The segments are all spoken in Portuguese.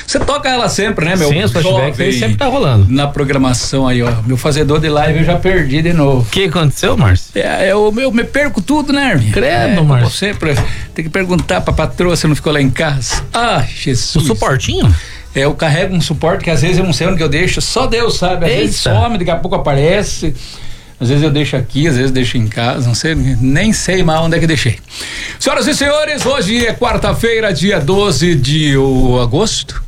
Você toca ela sempre, né, meu? Sim, os flashbacks aí sempre tá rolando. Na programação aí, ó. Meu fazedor de live eu já perdi de novo. O que aconteceu, Márcio? Eu me perco tudo, né, Armin? Credo, Márcio. Sempre tem que perguntar pra patroa se não ficou lá em casa. Ah, Jesus. O suportinho? Eu carrego um suporte que às vezes eu não sei onde que eu deixo, só Deus sabe. Às vezes some, daqui a pouco aparece. Às vezes eu deixo aqui, às vezes deixo em casa, não sei, nem sei mais onde é que deixei. Senhoras e senhores, hoje é quarta-feira, dia 12 de agosto.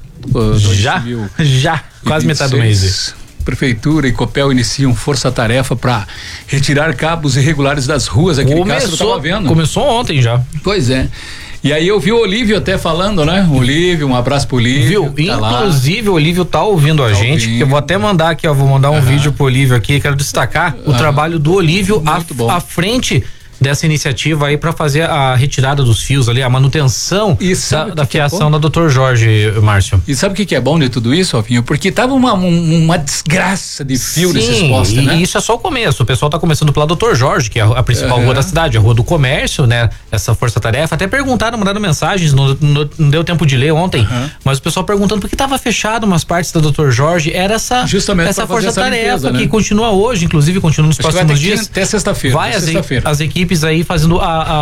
Já, quase metade do mês. Prefeitura e Copel iniciam força-tarefa para retirar cabos irregulares das ruas aqui de Castro, eu tava vendo. Começou ontem já. Pois é. E aí eu vi o Olívio até falando, né? Olívio, um abraço pro Olívio. Viu? Tá inclusive o Olívio tá ouvindo a gente, que eu vou até mandar aqui, ó, vou mandar um vídeo pro Olívio aqui, quero destacar o trabalho do Olívio à frente dessa iniciativa aí para fazer a retirada dos fios ali, a manutenção da fiação da Dr. Jorge, Márcio. E sabe o que é bom de tudo isso, Alvinho? Porque tava uma desgraça de fio nesses postes, né? E isso é só o começo. O pessoal tá começando pela Dr. Jorge, que é a principal rua da cidade, a Rua do Comércio, né? Essa força-tarefa. Até perguntaram, mandaram mensagens, não deu tempo de ler ontem, mas o pessoal perguntando por que tava fechado umas partes da Dr. Jorge. Era essa força-tarefa que continua hoje, inclusive continua nos próximos dias. Até sexta-feira. Vai as equipes aí fazendo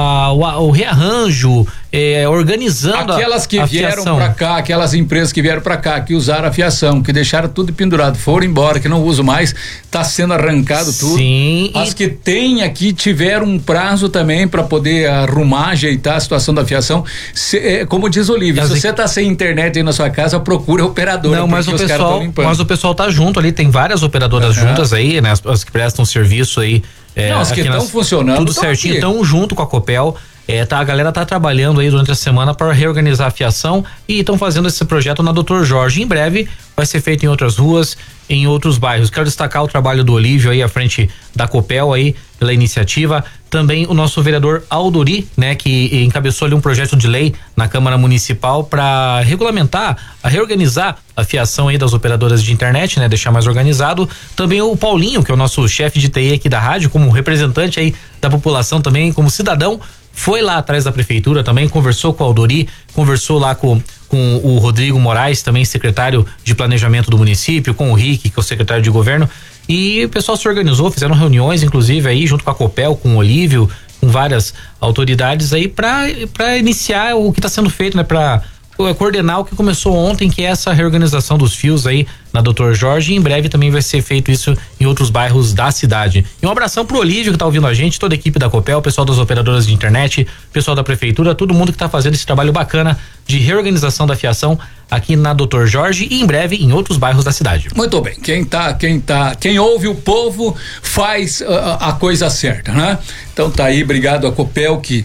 o rearranjo, organizando aquelas que vieram pra cá, aquelas empresas que vieram pra cá, que usaram a fiação, que deixaram tudo pendurado, foram embora, que não usam mais, tá sendo arrancado tudo. Sim. As que tem aqui tiveram um prazo também pra poder arrumar, ajeitar a situação da fiação. Como diz o Olívio, se você tá sem internet aí na sua casa, procura a operadora. Não, mas o pessoal tá junto ali, tem várias operadoras juntas aí, né? As que prestam serviço aí. As que estão funcionando. Tudo certinho, estão junto com a Copel. A galera tá trabalhando aí durante a semana para reorganizar a fiação e estão fazendo esse projeto na Dr. Jorge. Em breve vai ser feito em outras ruas, em outros bairros. Quero destacar o trabalho do Olívio aí à frente da Copel aí, pela iniciativa. Também o nosso vereador Aldori, né, que encabeçou ali um projeto de lei na Câmara Municipal para regulamentar, reorganizar a fiação aí das operadoras de internet, né, deixar mais organizado. Também o Paulinho, que é o nosso chefe de TI aqui da rádio, como representante aí da população também, como cidadão, foi lá atrás da prefeitura também, conversou com o Aldori, conversou lá com o Rodrigo Moraes, também secretário de planejamento do município, com o Rick, que é o secretário de governo, e o pessoal se organizou, fizeram reuniões, inclusive aí junto com a Copel, com o Olívio, com várias autoridades aí para iniciar o que está sendo feito, né, para coordenar o que começou ontem, que é essa reorganização dos fios aí na Dr. Jorge, e em breve também vai ser feito isso em outros bairros da cidade. E um abração pro Olívio que tá ouvindo a gente, toda a equipe da Copel, o pessoal das operadoras de internet, o pessoal da prefeitura, todo mundo que tá fazendo esse trabalho bacana de reorganização da fiação aqui na Dr. Jorge e em breve em outros bairros da cidade. Muito bem, quem ouve o povo faz a coisa certa, né? Então tá aí, obrigado a Copel que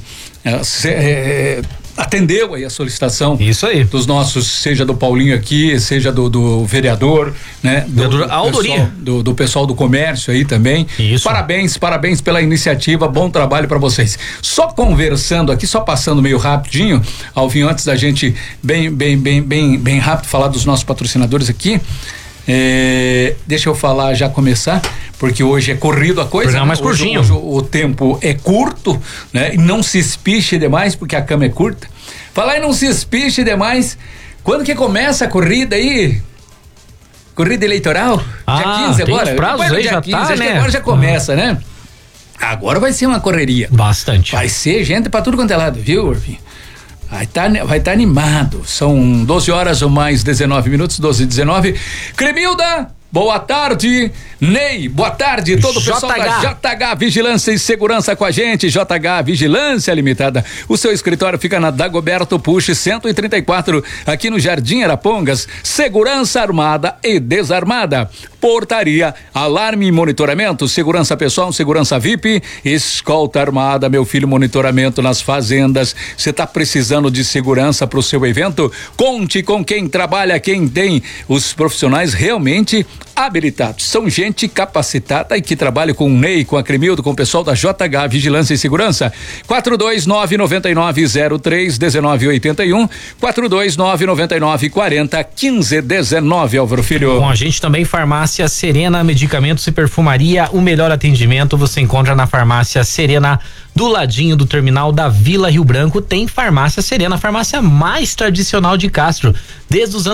atendeu aí a solicitação. Isso aí. Dos nossos, seja do Paulinho aqui, seja do vereador, né? Vereador Aldori. Do pessoal do comércio aí também. Isso. Parabéns pela iniciativa, bom trabalho para vocês. Só conversando aqui, só passando meio rapidinho, Alvinho, antes da gente bem rápido falar dos nossos patrocinadores aqui. Deixa eu já começar, porque hoje é corrido a coisa, mais curtinho. Hoje o tempo é curto, né? E não se espiche demais, porque a cama é curta. Falar e não se espiche demais, quando que começa a corrida aí? Corrida eleitoral? Dia 15 agora? Os prazos aí já 15, tá, né? Agora já começa, né? Agora vai ser uma correria. Bastante. Vai ser gente pra tudo quanto é lado, viu, Orfinho? Vai tá animado. São 12 horas ou mais 19 minutos, 12:19. Cremilda, boa tarde. Ney, boa tarde. Todo o pessoal da JH Vigilância e Segurança com a gente. JH Vigilância Limitada. O seu escritório fica na Dagoberto Pucci 134, aqui no Jardim Arapongas. Segurança armada e desarmada. Portaria, alarme e monitoramento, segurança pessoal, segurança VIP, escolta armada, meu filho, monitoramento nas fazendas. Você tá precisando de segurança pro seu evento? Conte com quem trabalha, quem tem os profissionais realmente habilitados. São gente capacitada e que trabalha com o Ney, com a Cremildo, com o pessoal da JH Vigilância e Segurança. 42999031981, 42999401519, Álvaro Filho. Com a gente também Farmácia Serena, medicamentos e perfumaria, o melhor atendimento você encontra na Farmácia Serena, do ladinho do terminal da Vila Rio Branco. Tem Farmácia Serena, a farmácia mais tradicional de Castro, desde os anos